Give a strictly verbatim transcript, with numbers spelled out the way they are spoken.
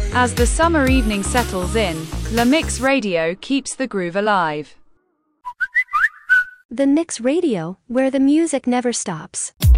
As the summer evening settles in, La Mix Radio keeps the groove alive. The Mix Radio, where the music never stops.